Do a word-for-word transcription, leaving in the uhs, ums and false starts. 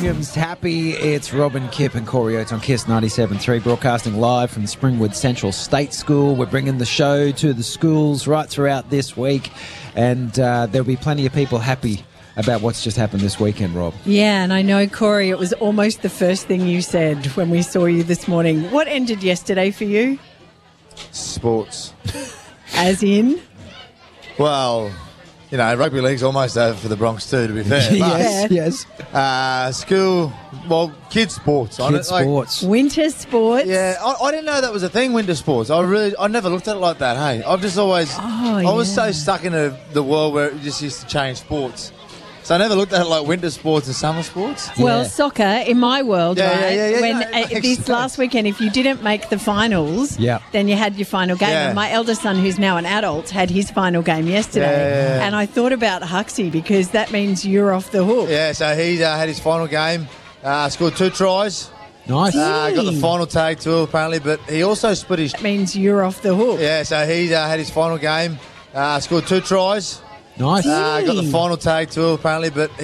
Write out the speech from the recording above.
Bingham's happy. It's Robin, Kip and Corey Oates on Kiss ninety-seven point three, broadcasting live from Springwood Central State School. We're bringing the show to the schools right throughout this week, and uh, there'll be plenty of people happy about what's just happened this weekend, Rob. Yeah, and I know, Corey, it was almost the first thing you said when we saw you this morning. What ended yesterday for you? Sports. As in? Well, you know, rugby league's almost over for the Bronx too, to be fair. yes, yes. Uh, school, well, kids' sports. I Kids' don't- like- sports. Winter sports? Yeah, I, I didn't know that was a thing, winter sports. I really, I never looked at it like that, hey. I've just always, Oh, I was yeah. so stuck in the, the world where it just used to change sports. So I never looked at it like winter sports and summer sports. Well, Yeah. soccer, in my world, Yeah, right, yeah, yeah, yeah, when no, it uh, makes this sense. last weekend, if you didn't make the finals, Yeah. then you had your final game. Yeah. And my eldest son, who's now an adult, had his final game yesterday. Yeah, yeah, yeah. And I thought about Huxley because that means you're off the hook. Yeah, so he uh, had his final game, uh, scored two tries, Nice. uh, got the Yay. final tag too, apparently, but he also split his... That means you're off the hook. Yeah, so he uh, had his final game, uh, scored two tries, Nice. uh, got the final tag too, apparently, but